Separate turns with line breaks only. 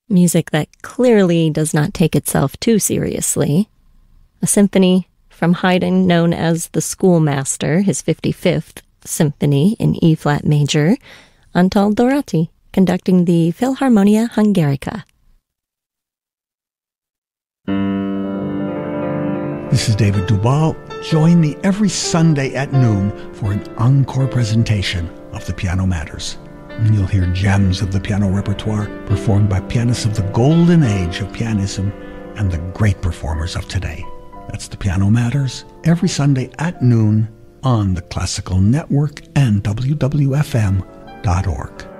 Music that clearly does not take itself too seriously. A symphony from Haydn known as the Schoolmaster, his 55th symphony in E-flat major, Antal Dorati, conducting the Philharmonia Hungarica.
This is David Duvall. Join me every Sunday at noon for an encore presentation of The Piano Matters. And you'll hear gems of the piano repertoire performed by pianists of the golden age of pianism and the great performers of today. That's The Piano Matters, every Sunday at noon on the Classical Network and WWFM.org.